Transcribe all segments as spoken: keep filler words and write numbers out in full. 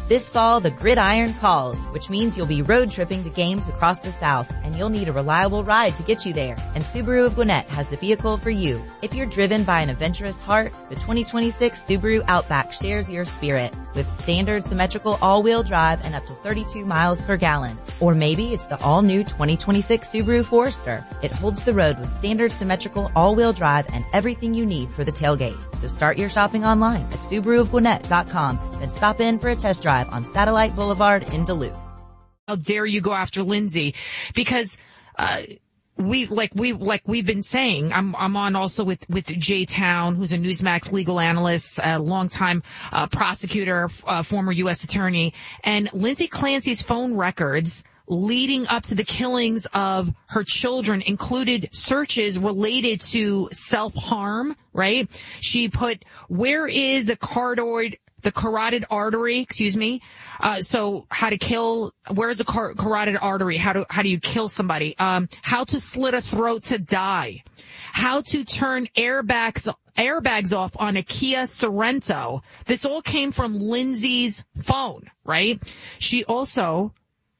This fall, the gridiron calls, which means you'll be road tripping to games across the South, and you'll need a reliable ride to get you there. And Subaru of Gwinnett has the vehicle for you. If you're driven by an adventurous heart, the twenty twenty-six Subaru Outback shares your spirit with standard symmetrical all-wheel drive and up to thirty-two miles per gallon. Or maybe it's the all-new twenty twenty-six Subaru Forester. It holds the road with standard symmetrical all-wheel drive and everything you need for the tailgate. So start your shopping online at Subaru of Gwinnett dot com, then stop in for a test drive on Satellite Boulevard in Duluth. How dare you go after Lindsay? Because uh we like we like we've been saying, I'm I'm on also with with Jay Town, who's a Newsmax legal analyst, a longtime uh, prosecutor, uh, former U S attorney, and Lindsay Clancy's phone records leading up to the killings of her children included searches related to self-harm, right? She put, where is the carotid, the carotid artery, excuse me. Uh, so how to kill, where's the car- carotid artery? How do, how do you kill somebody? Um, how to slit a throat to die. How to turn airbags, airbags off on a Kia Sorento. This all came from Lindsay's phone, right? She also,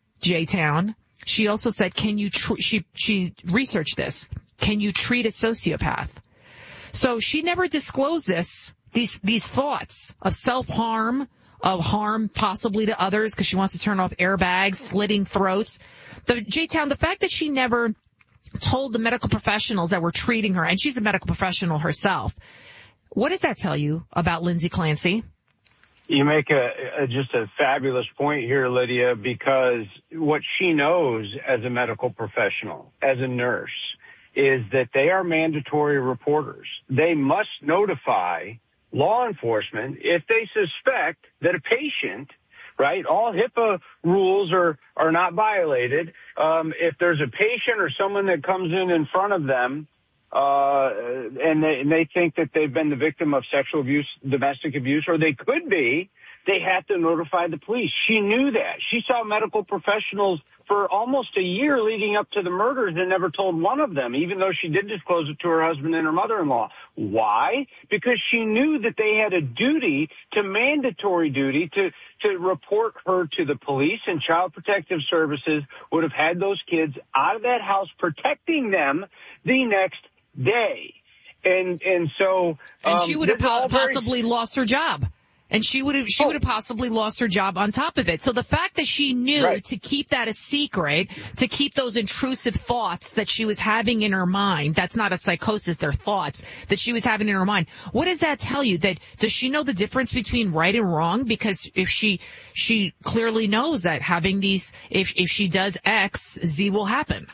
J-Town, she also said, can you, tr- she, she researched this. Can you treat a sociopath? So she never disclosed this, these, these thoughts of self-harm, of harm possibly to others because she wants to turn off airbags, slitting throats. The J-Town, the fact that she never told the medical professionals that were treating her, and she's a medical professional herself, what does that tell you about Lindsay Clancy? You make a, a just a fabulous point here, Lydia, because what she knows as a medical professional, as a nurse, is that they are mandatory reporters. They must notify law enforcement if they suspect that a patient, right, all HIPAA rules are, are not violated. Um, if there's a patient or someone that comes in in front of them, uh, and they, and they think that they've been the victim of sexual abuse, domestic abuse, or they could be, they have to notify the police. She knew that. She saw medical professionals for almost a year leading up to the murders and never told one of them, even though she did disclose it to her husband and her mother-in-law. Why? Because she knew that they had a duty, to mandatory duty, to, to report her to the police, and Child Protective Services would have had those kids out of that house protecting them the next day. And, and so, and um, she would have po- very- possibly lost her job. And she would have, she would have possibly lost her job on top of it. So the fact that she knew right. to keep that a secret, to keep those intrusive thoughts that she was having in her mind, that's not a psychosis, they're thoughts that she was having in her mind. What does that tell you? That, does she know the difference between right and wrong? Because if she, she clearly knows that having these, if, if she does X, Z will happen.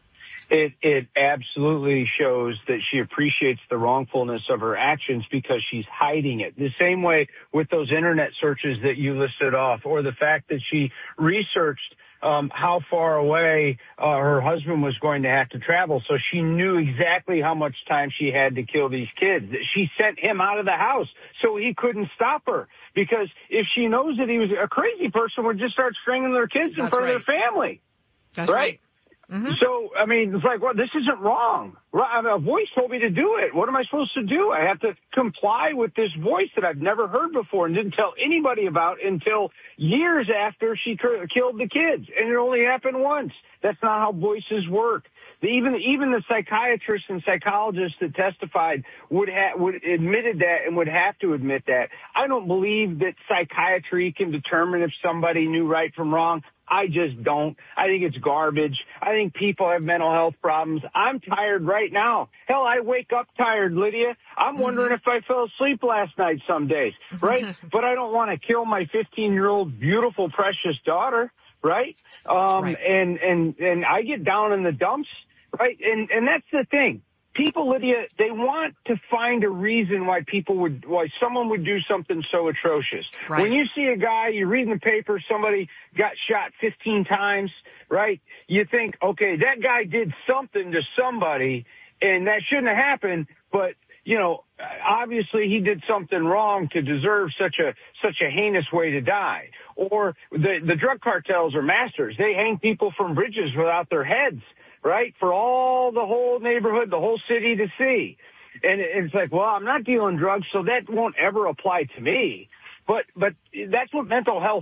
It, it absolutely shows that she appreciates the wrongfulness of her actions because she's hiding it. The same way with those internet searches that you listed off, or the fact that she researched um, how far away uh, her husband was going to have to travel, so she knew exactly how much time she had to kill these kids. She sent him out of the house so he couldn't stop her, because if she knows that he was a crazy person, would just start stringing their kids in That's front right. of their family. That's right. right. Mm-hmm. So, I mean, it's like, well, this isn't wrong. A voice told me to do it. What am I supposed to do? I have to comply with this voice that I've never heard before and didn't tell anybody about until years after she killed the kids. And it only happened once. That's not how voices work. Even even the psychiatrists and psychologists that testified would ha- would admitted that and would have to admit that. I don't believe that psychiatry can determine if somebody knew right from wrong. I just don't. I think it's garbage. I think people have mental health problems. I'm tired right now. Hell, I wake up tired, Lydia. I'm wondering mm-hmm. if I fell asleep last night some days, right? But I don't want to kill my fifteen-year-old beautiful, precious daughter, right? Um, right. And, and, and I get down in the dumps, right? And, and that's the thing. People, Lydia, they want to find a reason why people would, why someone would do something so atrocious. Right. When you see a guy, you read in the paper, somebody got shot fifteen times, right? You think, okay, that guy did something to somebody, and that shouldn't have happened, but, you know, obviously he did something wrong to deserve such a, such a heinous way to die. Or the, the drug cartels are masters. They hang people from bridges without their heads, right, for all the whole neighborhood, the whole city to see. And it's like, well, I'm not dealing drugs, so that won't ever apply to me. But but that's what mental health